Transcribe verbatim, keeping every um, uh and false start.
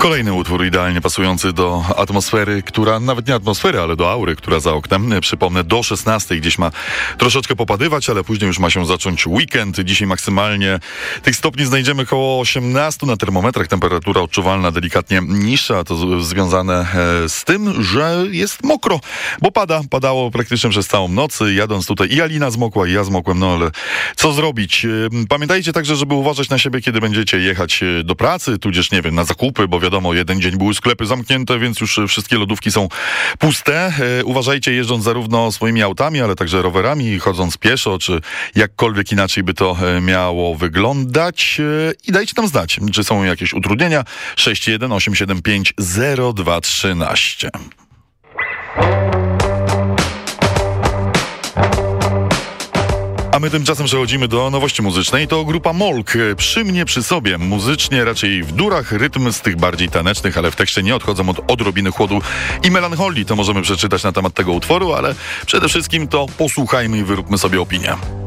Kolejny utwór idealnie pasujący do atmosfery, która, nawet nie atmosfery, ale do aury, która za oknem. Przypomnę, do szesnastej gdzieś ma troszeczkę popadywać, ale później już ma się zacząć weekend. Dzisiaj maksymalnie tych stopni znajdziemy około osiemnaście na termometrach. Temperatura odczuwalna delikatnie niższa. To z- związane e, z tym, że jest mokro, bo pada. Padało praktycznie przez całą noc. Jadąc tutaj i Alina zmokła, i ja zmokłem, no ale co zrobić? E, Pamiętajcie także, żeby uważać na siebie, kiedy będziecie jechać e, do pracy, tudzież, nie wiem, na zakupy, bo wiadomo, jeden dzień były sklepy zamknięte, więc już wszystkie lodówki są puste. E, uważajcie, jeżdżąc zarówno swoimi autami, ale także rowerami, chodząc pieszo, czy jakkolwiek inaczej by to e, miało wyglądać. E, I dajcie nam znać, czy są jakieś utrudnienia. sześć jeden osiem siedem pięć zero dwa trzynaście. A my tymczasem przechodzimy do nowości muzycznej. To grupa Molk. Przy mnie, przy sobie. Muzycznie raczej w durach, rytm z tych bardziej tanecznych, ale w tekście nie odchodzą od odrobiny chłodu i melancholii. To możemy przeczytać na temat tego utworu, ale przede wszystkim to posłuchajmy i wyróbmy sobie opinię.